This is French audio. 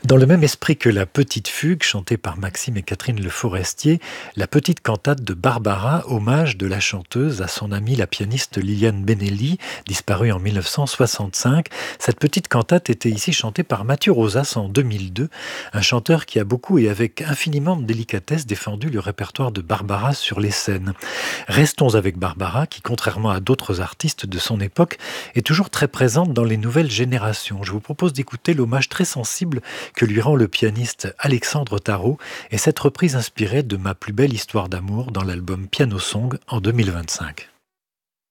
Dans le même esprit que la Petite Fugue, chantée par Maxime et Catherine Le Forestier, la Petite Cantate de Barbara, hommage de la chanteuse à son amie la pianiste Liliane Benelli, disparue en 1965. Cette petite cantate était ici chantée par Mathieu Rosas en 2002, un chanteur qui a beaucoup et avec infiniment de délicatesse défendu le répertoire de Barbara sur les scènes. Restons avec Barbara, qui, contrairement à d'autres artistes de son époque, est toujours très présente dans les nouvelles générations. Je vous propose d'écouter l'hommage très sensible que lui rend le pianiste Alexandre Tarot et cette reprise inspirée de Ma plus belle histoire d'amour dans l'album Piano Song en 2025.